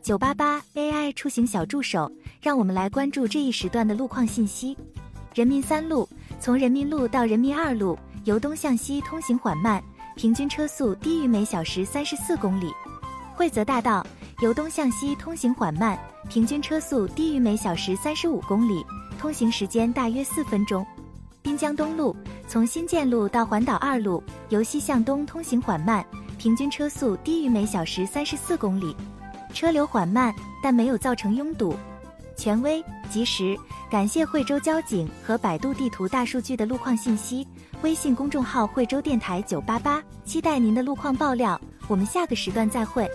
988 AI 出行小助手，让我们来关注这一时段的路况信息。人民3路，从人民路到人民2路，由东向西通行缓慢，平均车速低于每小时34公里。惠泽大道由东向西通行缓慢，平均车速低于每小时35公里，通行时间大约4分钟。滨江东路从新建路到环岛2路，由西向东通行缓慢，平均车速低于每小时34公里，车流缓慢，但没有造成拥堵。权威及时，感谢惠州交警和百度地图大数据的路况信息。微信公众号惠州电台988，期待您的路况爆料。我们下个时段再会。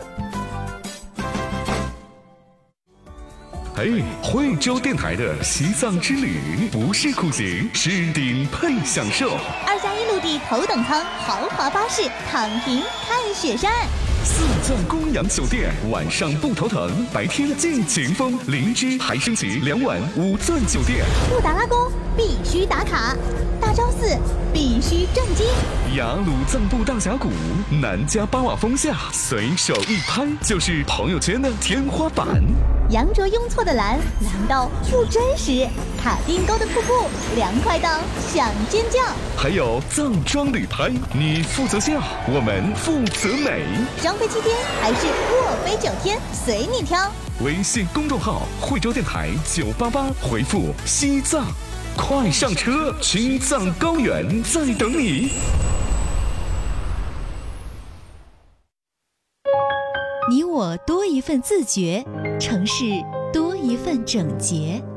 嘿，惠州电台的西藏之旅不是苦行，是顶配享受。 2+1陆地头等舱豪华巴士，躺平看雪山。 四钻公羊酒店，晚上不头疼，白天尽情疯。灵芝还升级2晚5钻酒店。 布达拉宫必须打卡，大昭寺必须震惊。 雅鲁藏布大峡谷，南迦巴瓦峰下，随手一拍就是朋友圈的天花板。 羊卓雍措的蓝到不真实，卡丁沟的瀑布凉快到想尖叫。 还有藏装旅拍，你负责笑，我们负责美。 双飞7天还是卧飞9天，随你挑。 微信公众号惠州电台988，回复西藏，快上车，青藏高原在等你。 你我多一份自觉，城市多一份整洁。